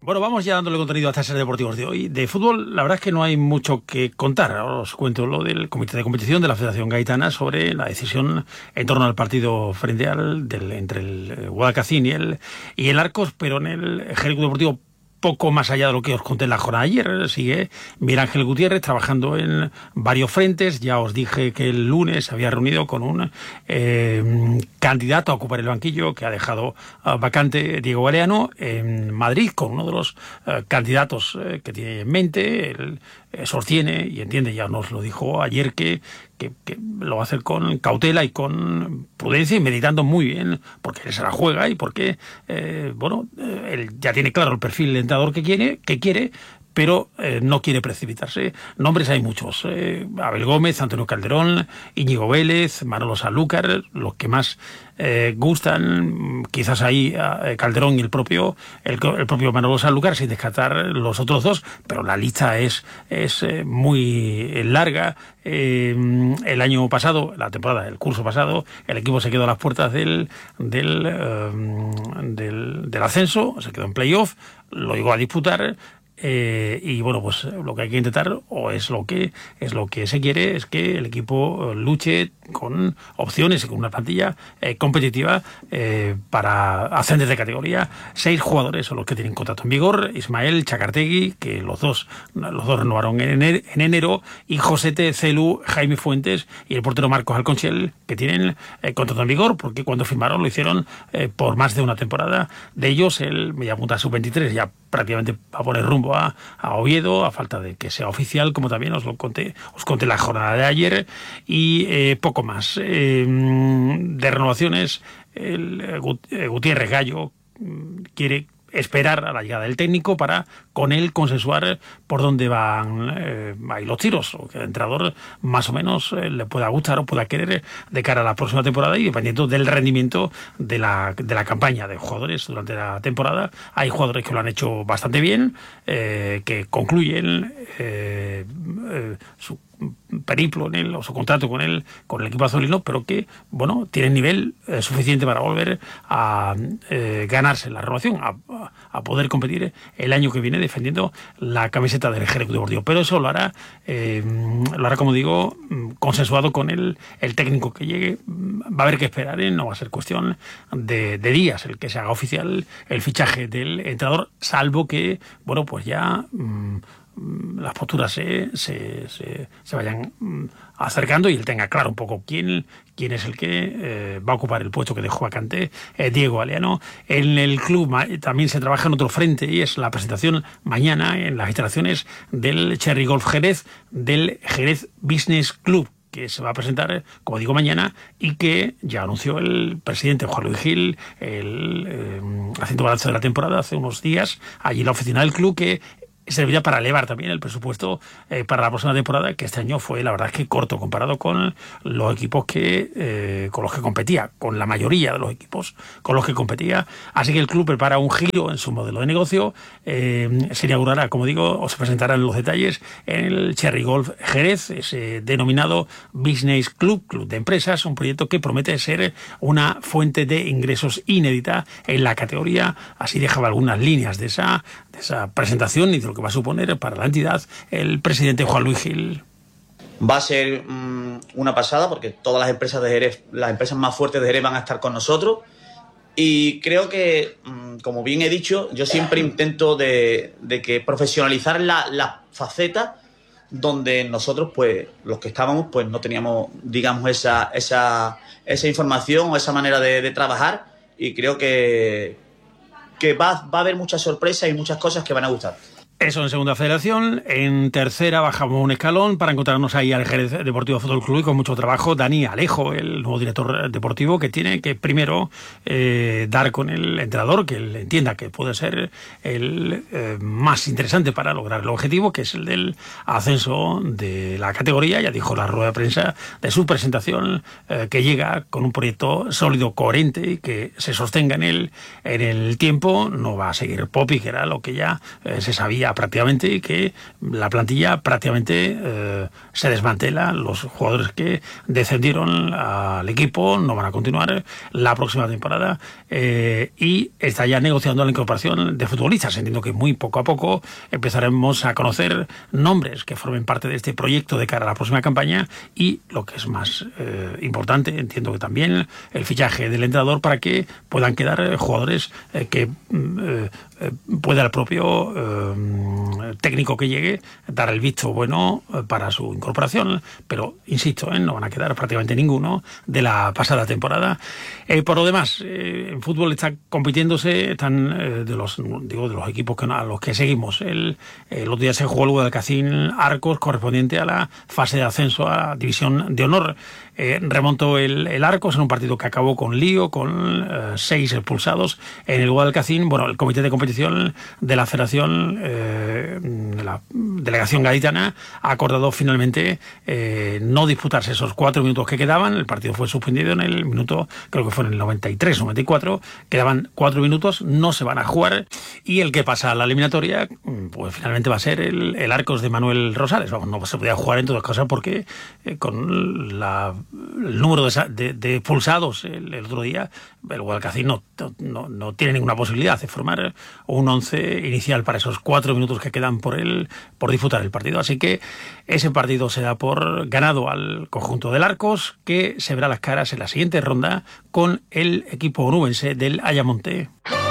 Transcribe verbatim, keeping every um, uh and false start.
Bueno, vamos ya dándole contenido a César Deportivos de hoy. De fútbol, la verdad es que no hay mucho que contar. Ahora os cuento lo del comité de competición de la Federación Gaitana sobre la decisión en torno al partido frente al del, entre el Guadalcacín y el, y el Arcos, pero en el Jerez Deportivo poco más allá de lo que os conté en la jornada de ayer. Sigue Miguel Ángel Gutiérrez trabajando en varios frentes. Ya os dije que el lunes se había reunido con un eh, candidato a ocupar el banquillo que ha dejado uh, vacante Diego Galeano en Madrid, con uno de los uh, candidatos uh, que tiene en mente. Él eh, sostiene y entiende, ya nos lo dijo ayer, que, que, que lo va a hacer con cautela y con prudencia y meditando muy bien, porque él se la juega y porque, eh, bueno, eh, él ya tiene claro el perfil del entrenador que quiere, que quiere pero eh, no quiere precipitarse. Nombres hay muchos. Eh, Abel Gómez, Antonio Calderón, Íñigo Vélez, Manolo Sanlúcar, los que más eh, gustan, quizás ahí eh, Calderón y el propio el, el propio Manolo Sanlúcar, sin descartar los otros dos, pero la lista es, es eh, muy larga. Eh, el año pasado, la temporada, el curso pasado, el equipo se quedó a las puertas del, del, eh, del, del ascenso, se quedó en playoff, lo llegó a disputar. Eh, y bueno, pues lo que hay que intentar, o es lo que es lo que se quiere, es que el equipo luche con opciones y con una plantilla eh, competitiva eh, para ascender de categoría. Seis jugadores son los que tienen contrato en vigor: Ismael, Chacartegui, que los dos los dos renovaron en enero, en enero y Josete, Celu, Jaime Fuentes y el portero Marcos Alconchel, que tienen eh, contrato en vigor, porque cuando firmaron lo hicieron eh, por más de una temporada. De ellos, el Mediapunta sub veintitrés ya prácticamente va a poner rumbo a, a Oviedo, a falta de que sea oficial, como también os lo conté, os conté la jornada de ayer, y eh, poco más. Eh, de renovaciones, el Gutiérrez Gallo quiere esperar a la llegada del técnico para con él consensuar por dónde van eh, ahí los tiros, o que el entrenador más o menos eh, le pueda gustar o pueda querer de cara a la próxima temporada, y dependiendo del rendimiento de la, de la campaña de jugadores durante la temporada. Hay jugadores que lo han hecho bastante bien, eh, que concluyen eh, eh, su periplo en él, o su contrato con él, con el equipo azulino, pero que, bueno, tienen nivel eh, suficiente para volver a eh, ganarse la renovación, a, a poder competir el año que viene defendiendo la camiseta del Jerez Deportivo. Pero eso lo hará, eh, lo hará, como digo, consensuado con el, el técnico que llegue. Va a haber que esperar, ¿eh? No va a ser cuestión de, de días el que se haga oficial el fichaje del entrenador, salvo que, bueno, pues ya Mmm, las posturas se, se, se, se vayan acercando y él tenga claro un poco quién, quién es el que eh, va a ocupar el puesto que dejó vacante eh, Diego Galeano. En el club también se trabaja en otro frente, y es la presentación mañana en las instalaciones del Cherry Golf Jerez, del Jerez Business Club, que se va a presentar, como digo, mañana, y que ya anunció el presidente Juan Luis Gil, el, eh, haciendo balance de la temporada hace unos días, allí en la oficina del club, que servirá para elevar también el presupuesto eh, para la próxima temporada, que este año fue, la verdad, es que corto comparado con los equipos que eh, con los que competía, con la mayoría de los equipos con los que competía. Así que el club prepara un giro en su modelo de negocio. Eh, se inaugurará, como digo, o se presentarán los detalles en el Cherry Golf Jerez, ese denominado Business Club, club de empresas, un proyecto que promete ser una fuente de ingresos inédita en la categoría. Así dejaba algunas líneas de esa, de esa presentación y de lo que va a suponer para la entidad el presidente Juan Luis Gil. Va a ser mmm, una pasada, porque todas las empresas de Jerez, las empresas más fuertes de Jerez, van a estar con nosotros, y creo que, mmm, como bien he dicho, yo siempre intento de, de que profesionalizar la, la faceta donde nosotros, pues, los que estábamos, pues no teníamos, digamos, esa, esa, esa información o esa manera de, de trabajar, y creo que, que va, va a haber muchas sorpresas y muchas cosas que van a gustar. Eso en segunda federación. En tercera bajamos un escalón para encontrarnos ahí al Jerez Deportivo Fútbol Club, y con mucho trabajo Dani Alejo, el nuevo director deportivo, que tiene que primero eh, dar con el entrenador que él entienda que puede ser el eh, más interesante para lograr el objetivo, que es el del ascenso de la categoría. Ya dijo la rueda de prensa de su presentación eh, que llega con un proyecto sólido, coherente, y que se sostenga en el, en el tiempo. No va a seguir Popi, que era lo que ya eh, se sabía escasea prácticamente y que la plantilla prácticamente eh, se desmantela. Los jugadores que descendieron al equipo no van a continuar la próxima temporada eh, y está ya negociando la incorporación de futbolistas. Entiendo que muy poco a poco empezaremos a conocer nombres que formen parte de este proyecto de cara a la próxima campaña y, lo que es más eh, importante, entiendo que también el fichaje del entrenador para que puedan quedar eh, jugadores eh, que eh, eh, pueda el propio eh, técnico que llegue dar el visto bueno eh, para su incorporación, pero insisto, eh, no van a quedar prácticamente ninguno de la pasada temporada. Eh, por lo demás, eh, en fútbol está compitiéndose, están eh, de los digo de los equipos que, a los que seguimos. El, el otro día se jugó el Guadalcacín Arcos, correspondiente a la fase de ascenso a la división de honor. Eh, remontó el, el Arcos en un partido que acabó con lío, con eh, seis expulsados en el Guadalcacín. Bueno, el comité de competición de la Federación, eh, de la delegación gaditana, ha acordado finalmente eh, no disputarse esos cuatro minutos que quedaban. El partido fue suspendido en el minuto, creo que fue en el noventa y tres, noventa y cuatro. Quedaban cuatro minutos, no se van a jugar. Y el que pasa a la eliminatoria, pues finalmente va a ser el, el Arcos de Manuel Rosales. Vamos, no se podía jugar en todas cosas porque eh, con la el número de, de, de expulsados el, el otro día, el Guadalcacín no, no, no tiene ninguna posibilidad de formar un once inicial para esos cuatro minutos que quedan por el, por disputar el partido. Así que ese partido se da por ganado al conjunto del Arcos, que se verá las caras en la siguiente ronda con el equipo onubense del Ayamonte.